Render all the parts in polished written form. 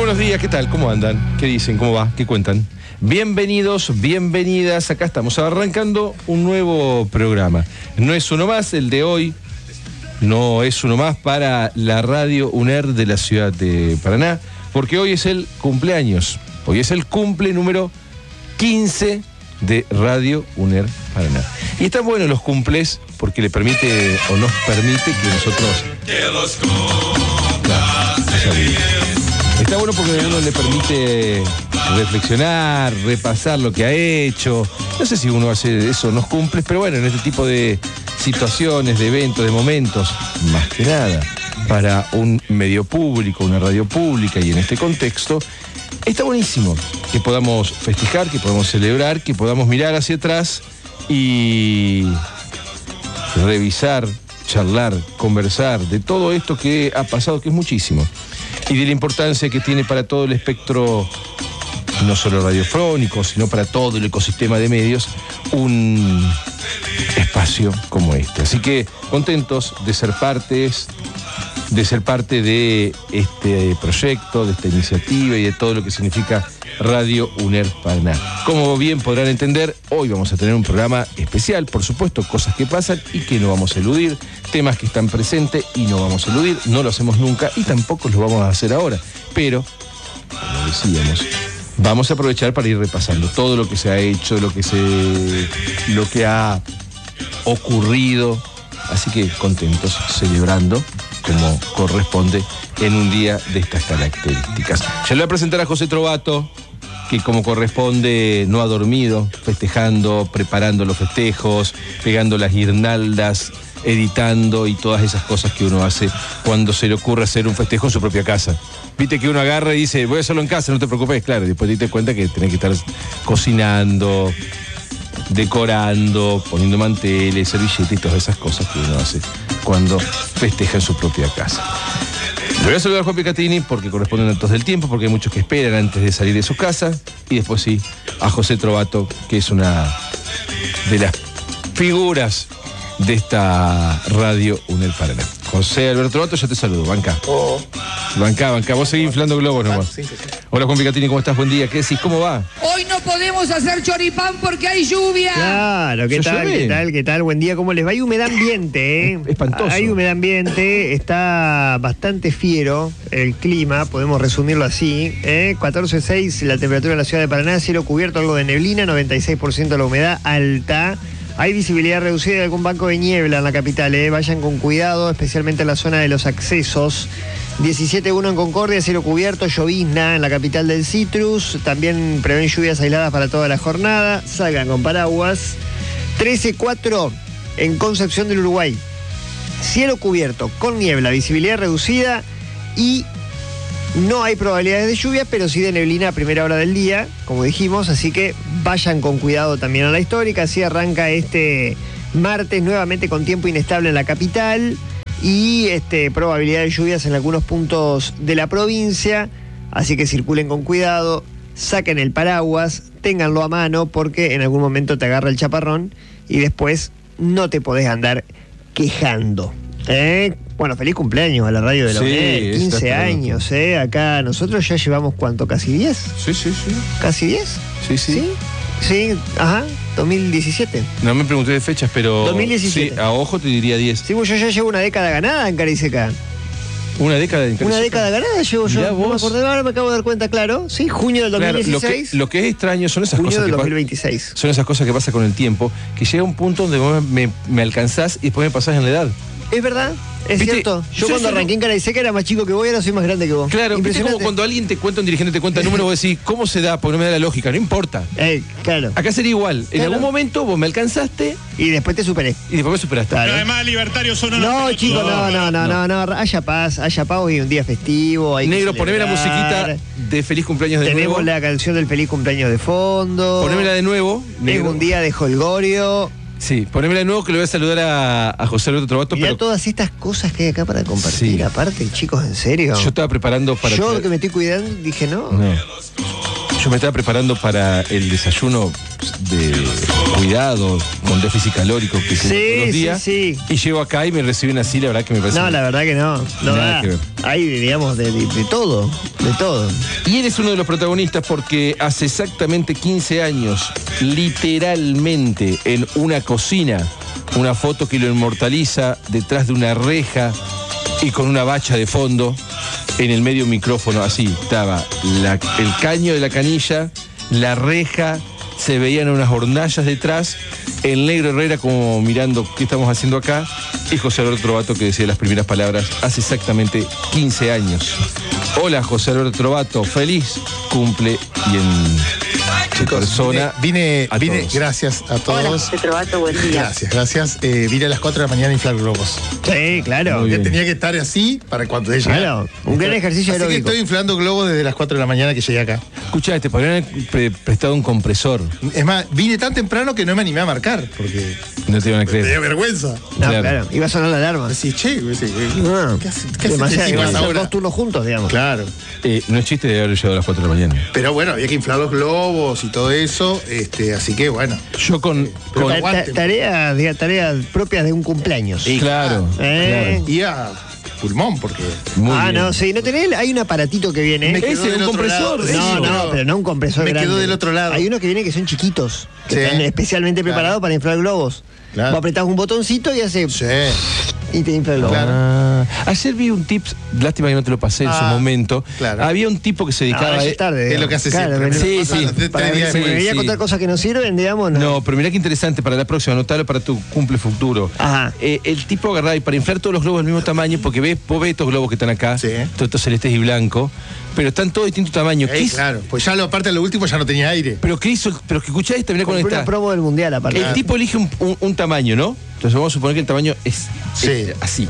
buenos días, ¿qué tal? ¿Cómo andan? ¿Qué dicen? ¿Cómo va? ¿Qué cuentan? Bienvenidos, bienvenidas. Acá estamos arrancando un nuevo programa. No es uno más el de hoy, no es uno más para la radio UNER de la ciudad de Paraná, porque hoy es el cumpleaños. Hoy es el cumple número 15 de Radio UNER Paraná. Y están buenos los cumples porque le permite o nos permite que nosotros... Está bueno porque a uno le permite reflexionar, repasar lo que ha hecho. No sé si uno hace eso, nos cumple, pero bueno, en este tipo de situaciones, de eventos, de momentos, más que nada, para un medio público, una radio pública y en este contexto, está buenísimo que podamos festejar, que podamos celebrar, que podamos mirar hacia atrás y revisar, charlar, conversar de todo esto que ha pasado, que es muchísimo. Y de la importancia que tiene para todo el espectro, no solo radiofónico, sino para todo el ecosistema de medios, un espacio como este. Así que contentos de ser parte de este proyecto, de esta iniciativa y de todo lo que significa Radio UNER Paraná. Como bien podrán entender, hoy vamos a tener un programa especial, por supuesto, cosas que pasan y que no vamos a eludir, temas que están presentes y no vamos a eludir, no lo hacemos nunca y tampoco lo vamos a hacer ahora. Pero, como decíamos, vamos a aprovechar para ir repasando todo lo que se ha hecho, lo que ha ocurrido. Así que contentos, celebrando como corresponde en un día de estas características. Ya le voy a presentar a José Trovato, que como corresponde no ha dormido, festejando, preparando los festejos, pegando las guirnaldas, editando y todas esas cosas que uno hace cuando se le ocurre hacer un festejo en su propia casa. Viste que uno agarra y dice, voy a hacerlo en casa, no te preocupes, claro, y después te das cuenta que tenés que estar cocinando, decorando, poniendo manteles, servilletas y todas esas cosas que uno hace cuando festeja en su propia casa. Le voy a saludar a Juan Picatini porque corresponden datos del tiempo, porque hay muchos que esperan antes de salir de su casa, y después sí, a José Trovato, que es una de las figuras de esta radio UNER Paraná. José Alberto Trovato, ya te saludo, banca. Banca, vos seguís inflando globos nomás. Sí. Hola Juan Picatini, ¿cómo estás? Buen día, ¿qué decís? ¿Cómo va? Hoy no podemos hacer choripán porque hay lluvia. Claro, ¿qué tal? Buen día, ¿cómo les va? Hay humedad ambiente, ¿eh? Espantoso. Hay humedad ambiente, está bastante fiero el clima, podemos resumirlo así, 14.6 la temperatura en la ciudad de Paraná, cielo cubierto, algo de neblina, 96% la humedad alta. Hay visibilidad reducida de algún banco de niebla en la capital, vayan con cuidado, especialmente en la zona de los accesos. 17.1 en Concordia, cielo cubierto, llovizna en la capital del Citrus, también prevén lluvias aisladas para toda la jornada, salgan con paraguas. 13.4 en Concepción del Uruguay, cielo cubierto, con niebla, visibilidad reducida y no hay probabilidades de lluvia, pero sí de neblina a primera hora del día, como dijimos, así que vayan con cuidado también a la histórica. Así arranca este martes nuevamente con tiempo inestable en la capital y probabilidad de lluvias en algunos puntos de la provincia, así que circulen con cuidado, saquen el paraguas, ténganlo a mano porque en algún momento te agarra el chaparrón y después no te podés andar quejando. Bueno, feliz cumpleaños a la radio de la UNER, 15 años, acá nosotros ya llevamos, ¿cuánto? ¿Casi 10? Sí. ¿Casi 10? Sí, ajá, 2017. No me pregunté de fechas, pero 2017. Sí, a ojo te diría 10. Sí, pues yo ya llevo una década ganada en Cariseca. ¿Una década en Cariseca? Una década ganada llevo yo. No me acordé, ahora me acabo de dar cuenta, claro. Sí, junio del 2016. Claro, lo que es extraño son esas junio cosas del que 2026. Son esas cosas que pasan con el tiempo, que llega un punto donde vos me alcanzás y después me pasás en la edad. Es verdad, es cierto. Yo cuando arranqué en Cariseca era más chico que vos y ahora soy más grande que vos. Claro, es como cuando alguien te cuenta, un dirigente te cuenta números, vos decís, ¿cómo se da? Porque no me da la lógica, no importa. Claro. Acá sería igual. En algún momento vos me alcanzaste y después te superé. Y después me superaste. Claro. Pero además libertarios son unos No, chicos, no. Haya paz hoy un día festivo. Negro, poneme la musiquita de feliz cumpleaños de nuevo. Tenemos la canción del feliz cumpleaños de fondo. Ponémela de nuevo. Es un día de jolgorio. Sí, ponémela de nuevo que le voy a saludar a José Alberto Trovato. Mirá todas estas cosas que hay acá para compartir. Sí. Aparte, chicos, en serio. Yo estaba preparando para... Yo que me estoy cuidando dije no. Yo me estaba preparando para el desayuno de cuidado, con déficit calórico que se todos los días. Sí. Y llego acá y me reciben así, la verdad que me parece. No, la verdad que no. No Nada da. que ver. Hay, digamos, de todo. De todo. Y él es uno de los protagonistas porque hace exactamente 15 años, literalmente en una cocina, una foto que lo inmortaliza detrás de una reja y con una bacha de fondo, en el medio micrófono, así, estaba el caño de la canilla, la reja, se veían unas hornallas detrás, el negro Herrera como mirando qué estamos haciendo acá, y José Alberto Trovato que decía las primeras palabras hace exactamente 15 años. Hola José Alberto Trovato, feliz cumple y en persona. Vine, todos. gracias a todos. Hola, José Trovato, buen día. Gracias. Vine a las 4 de la mañana a inflar globos. Sí, claro. Muy bien. Tenía que estar así para cuando ella. Claro, un gran ejercicio Así que aeróbico. estoy inflando globos desde las 4 de la mañana que llegué acá. Escuchá, te podrían haber prestado un compresor. Es más, vine tan temprano que no me animé a marcar, porque No te iban a me dio creer. vergüenza. No, Claro. claro. Iba a sonar la alarma. Así, che, No, ¿qué hace demasiado. este Iban a chico ser ahora? 2 turnos juntos, digamos. Claro. No es chiste de haber llegado a las 4 de la mañana. Pero bueno, había que inflar los globos y todo eso, así que bueno. Yo con Pero aguante. Tareas propias de un cumpleaños. claro, Eh. claro. Y a pulmón, porque. Muy bien. No, sí, no tenés, hay un aparatito que viene. Me quedó Ese, del un otro compresor, lado. eso. No, pero no un compresor Me quedó grande. del otro lado. Hay unos que vienen que son chiquitos, que Sí. están especialmente Claro. preparados para inflar globos. Claro. Vos apretás un botoncito y hace Sí. y te infla el globo. Claro. Ayer vi un tips, lástima que no te lo pasé en su Ah, momento. claro. Había un tipo que se dedicaba Ahora a. ya es tarde. Es digamos. lo que hace Claro, siempre. Sí, Me pasa sí. los 3 Para días me después. venía a sí. contar cosas que no sirven, digamos. No, pero mirá qué interesante para la próxima, anotalo para tu cumple futuro. Ajá. El tipo agarraba y para inflar todos los globos del mismo tamaño, porque vos ves estos globos que están acá, Sí. todos estos celestes y blancos, pero están todos de distinto tamaño. ¿Qué hizo? Claro, pues ya aparte de lo último ya no tenía aire. Pero ¿qué hizo? Pero que escuchá esta, mirá Compré cómo una está. promo del mundial aparte. El tipo elige un tamaño, ¿no? Entonces vamos a suponer que el tamaño es Sí. así.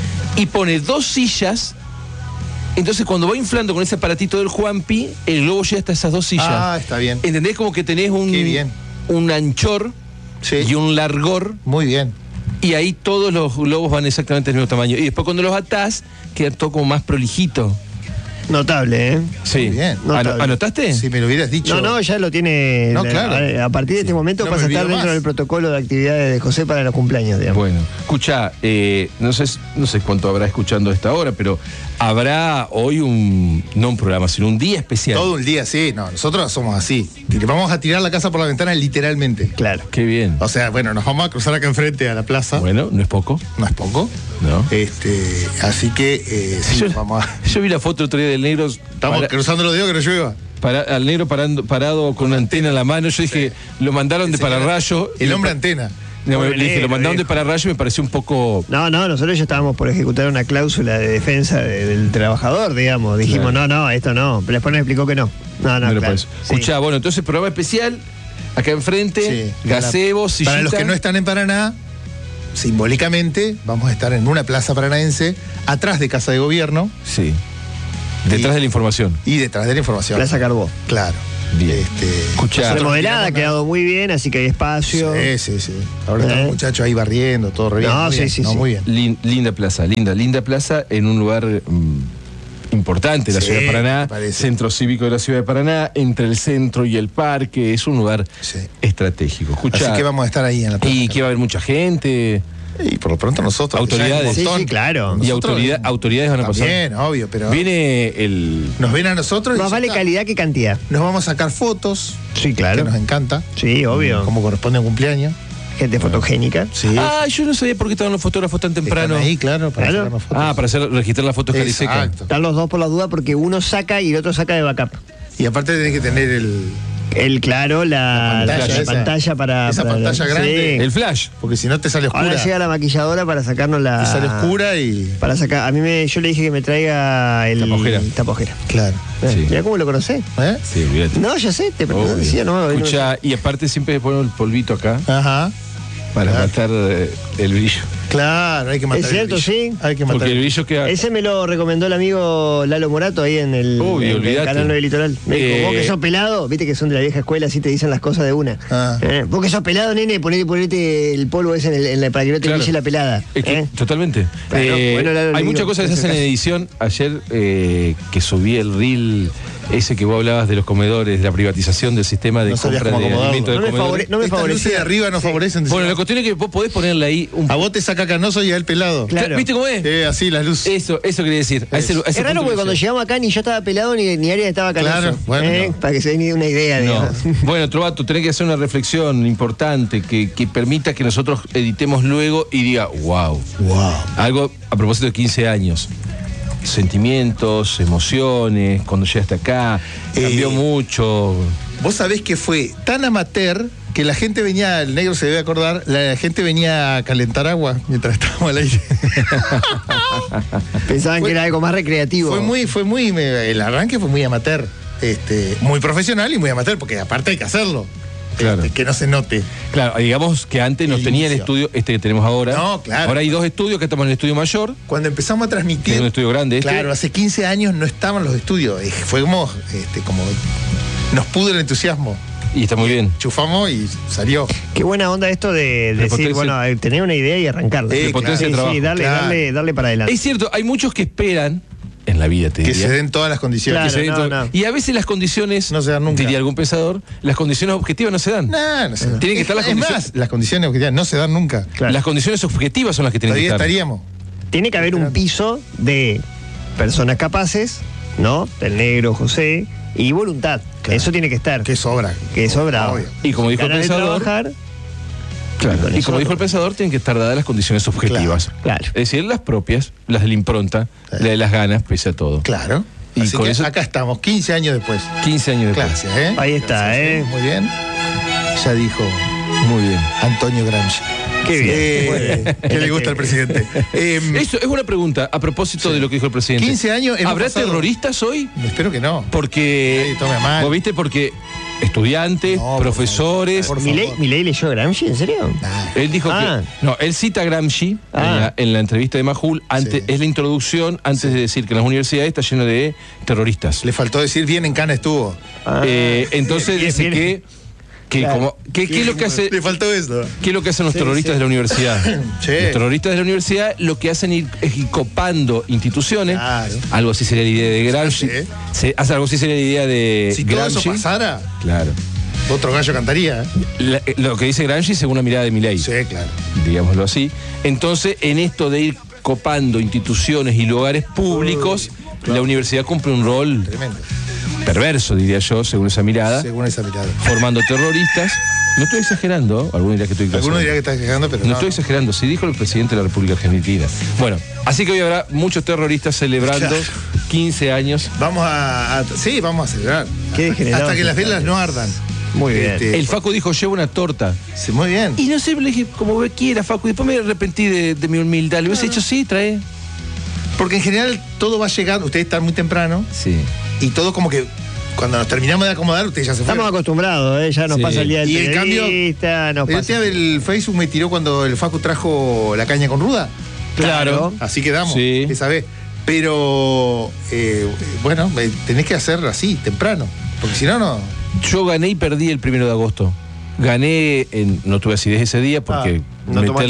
Y pone 2 sillas. Entonces cuando va inflando con ese aparatito del Juanpi, el globo llega hasta esas 2 sillas. Ah, está bien. ¿Entendés? Como que tenés Qué bien. un anchor Sí. y un largor. Muy bien. Y ahí todos los globos van exactamente del mismo tamaño. Y después cuando los atás, queda todo como más prolijito. Notable, ¿eh? Sí. Muy bien. Notable. ¿Anotaste? Si me lo hubieras dicho. No, ya lo tiene. No, claro. A partir de este momento No me pasa a estar olvido dentro más. del protocolo de actividades de José para los cumpleaños, digamos. Bueno, escucha, no sé cuánto habrá escuchando a esta hora, pero habrá hoy no un programa, sino un día especial. Todo un día, sí. No, nosotros somos así. Y le vamos a tirar la casa por la ventana literalmente. Claro. Qué bien. O sea, bueno, nos vamos a cruzar acá enfrente a la plaza. Bueno, no es poco. No es poco. No. Así que sí, vamos a. Yo vi la foto el otro día del negro. Estamos cruzando los dedos que no llueva. Al negro parado con una antena en la mano. Yo dije, lo mandaron de pararrayo. El hombre antena. No, Pobre le dije, negro, lo mandaron de viejo. pararrayo y me pareció un poco. No, nosotros ya estábamos por ejecutar una cláusula de defensa del trabajador, digamos. Dijimos, Claro. no, esto no. Pero después nos explicó que no. No, No lo claro. parece. Sí. Escuchá, bueno, entonces programa especial, acá enfrente, Sí. gazebo, sillita. Para los que no están en Paraná, simbólicamente vamos a estar en una plaza paranaense, atrás de Casa de Gobierno Sí. Detrás de la información. y detrás de la información. Plaza Carbó. Claro. Bien. nosotros Escuchá. no Remodelada, ha tiramos quedado muy bien, así que hay espacio. Sí. Ahora están los muchachos ahí barriendo, todo re bien. No, muy sí, bien. sí, No, sí. muy bien. Linda plaza, linda plaza en un lugar importante de la Sí, ciudad de me Paraná, parece. centro cívico de la ciudad de Paraná, entre el centro y el parque, es un lugar Sí. estratégico. Escuchá, Así que vamos a estar ahí en la plaza. y que va a haber mucha gente, Y por lo pronto nosotros. Autoridades. Sí, sí, claro. y Nosotros- autoridades van a pasar. También, obvio, pero Viene el... nos ven a nosotros y Más ya vale está. calidad que cantidad. Nos vamos a sacar fotos, Sí, que nos encanta, Sí, obvio. como corresponde a un cumpleaños. Gente fotogénica. Sí. Ah, yo no sabía por qué estaban los fotógrafos tan temprano. Están ahí, claro, para Claro. sacarnos fotos. Para registrar las fotos cariseca. Exacto. Están los dos por la duda porque uno saca y el otro saca de backup. Y aparte tenés que tener La esa. pantalla para. Esa para- pantalla grande. Sí. El flash. porque si no te sale oscura. Ahora llega la maquilladora para sacarnos la. Te sale oscura y. Para sacar. Yo le dije que me traiga el. Tapojera. Tapojera. Claro. Sí. Mirá cómo lo conocés. ¿Eh? Sí, olvídate. No, ya sé, te Obvio. decía, no. Escuchá, y aparte siempre le pongo el polvito acá Ajá. para Claro. matar el brillo. Claro, hay que matar Es cierto, el brillo. sí. Hay que matar Porque el el brillo queda... Ese me lo recomendó el amigo Lalo Morato ahí en el, Uy, en el olvídate. canal 9 Litoral. Me dijo, vos que sos pelado, viste que son de la vieja escuela, así te dicen las cosas de una. Ah. Vos que sos pelado, nene, ponete el polvo ese para que no te Claro. brille la pelada. Es que, totalmente. Claro, bueno, Lalo, hay le muchas digo, cosas que se hacen en caso. edición. Ayer que subí el reel ese que vos hablabas de los comedores, de la privatización del sistema de No sabías compra cómo de acomodarlo. alimentos de comedores. No me Estas luces de favorecía. arriba no favorecen. Bueno, la cuestión es que vos podés ponerle ahí un... A vos te saca Canoso y a él pelado. Claro. ¿Viste cómo es? Así, las luces. Eso quería decir. A ese Es raro punto porque cuando decía. llegamos acá ni yo estaba pelado ni Arias estaba canoso. Claro, bueno, no. Para que se den una idea. No. digamos. Bueno, Trovato, tenés que hacer una reflexión importante que permita que nosotros editemos luego y diga, wow. Algo a propósito de 15 años. Sentimientos, emociones, cuando llegaste acá, cambió mucho. Vos sabés que fue tan amateur que la gente venía, el negro se debe acordar, la gente venía a calentar agua mientras estábamos al aire. Pensaban que era algo más recreativo. El arranque fue muy amateur. Muy profesional y muy amateur, porque aparte hay que hacerlo. Claro. Que no se note. Claro, digamos que antes no El tenía el inicio. estudio que tenemos ahora. No, claro. Ahora hay 2 estudios, que estamos en el estudio mayor, Cuando empezamos a que transmitir. es un estudio grande. Claro, hace 15 años no estaban los estudios. Fue como nos pudo el entusiasmo. Y está muy bien. Chufamos y salió. Qué buena onda esto de decir, Repotencia. bueno, tener una idea y arrancarla. Repotencia de Sí, trabajo. sí, darle para adelante. Es cierto, hay muchos que esperan en la vida, te Que diría. se den todas las condiciones. Claro. Que se den no, todo- no. Y a veces las condiciones, No se dan nunca. diría algún pensador, las condiciones objetivas no se dan. No se dan. Tienen que estar las Es condiciones. más, las condiciones objetivas no se dan nunca. Claro. Las condiciones objetivas son las que tienen que Todavía estar. estaríamos. Tiene que haber un piso de personas capaces, ¿no? El negro, José, y voluntad. Claro. Eso tiene que estar. Que sobra. Que sobra. Obvio. Y como dijo el Ganas de pensador, trabajar, claro, con y eso como dijo no. el pensador, tienen que estar dadas las condiciones objetivas. Claro. Es decir, las propias, las de la impronta, Sí. la de las ganas, pese a todo. Claro. Y Así con que eso- acá estamos, 15 años después. 15 años después. Gracias, ¿eh? Ahí está, Gracias, ¿eh? Muy bien. Ya dijo Muy bien. Antonio Gramsci. Qué bien. Que le gusta al presidente. Eso es una pregunta a propósito de lo que dijo el presidente. 15 años hemos ¿Habrá pasado- terroristas hoy? Espero que no. Porque. Nadie tome a mal. ¿Vos viste? Porque estudiantes, No, por profesores. favor. Por favor. ¿Milei leyó Gramsci? ¿En serio? Nah. Él dijo Ah. que. No, él cita a Gramsci en la entrevista de Majul. Antes, Sí. es la introducción antes de decir que en las universidades está lleno de terroristas. Le faltó decir bien en Cana estuvo. Ah. Entonces Bien, dice bien. que Claro. como. ¿Qué es lo que hace? Le faltó eso. ¿Qué es lo que hacen los Sí, terroristas sí. de la universidad? Sí. Los terroristas de la universidad lo que hacen es ir copando instituciones. Claro. Algo así sería la idea de Gramsci. Sí. Se hace algo así sería la idea de Si todo Gramsci. eso pasara, Claro. otro gallo cantaría. Lo que dice Gramsci según la mirada de Milei, Sí, claro. digámoslo así. Entonces, en esto de ir copando instituciones y lugares públicos, la universidad cumple un rol Tremendo. perverso, diría yo, según esa mirada, Según esa mirada. formando terroristas. No estoy exagerando, alguno dirá que estoy exagerando. Alguno diría que está quejando, pero No no. estoy exagerando, sí dijo el presidente de la República Argentina. Bueno, así que hoy habrá muchos terroristas celebrando Claro. 15 años. Vamos sí, vamos a celebrar. Qué degenerado. Hasta que las velas no ardan. Muy bien. El Facu dijo, lleva una torta. Sí, muy bien. Y no sé, le dije, como quiera, Facu. Y después me arrepentí de mi humildad. Le hubiese dicho, sí, trae. Porque en general todo va llegando. Ustedes están muy temprano Sí. y todo como que cuando nos terminamos de acomodar, ustedes ya se Estamos fueron. acostumbrados, ya nos Sí. pasa el día del Y en cambio, periodista, nos El pasa... día del Facebook me tiró cuando el Facu trajo la caña con ruda. Claro. Así quedamos Sí. esa vez. Pero bueno, tenés que hacer así, temprano. Porque si no, no. Yo gané y perdí el 1 de agosto. Gané, no tuve acidez ese día porque no metí tomaste